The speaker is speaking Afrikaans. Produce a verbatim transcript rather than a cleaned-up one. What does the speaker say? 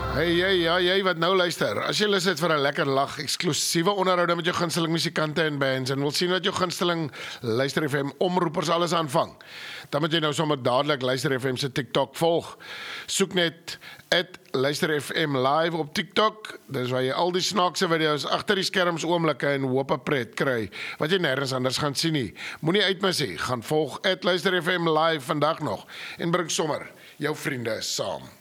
Hey, jy, ja, jy wat nou luister. As jy lus het vir 'n lekker lag, eksklusiewe onderhoude met jou gunsteling musikante en bands en wil sien wat jou gunsteling Luister F M omroepers alles aanvang, dan moet jy nou sommer dadelik Luister F M se TikTok volg. Soek net at Luister F M live op TikTok. Dis waar jy al die snaakse video's agter die skerms oomblikke en hoop pret kry, wat jy nêrens anders gaan sien nie. Moenie uitmis nie. Gaan volg at Luister F M live vandag nog en bring sommer jou vriende saam.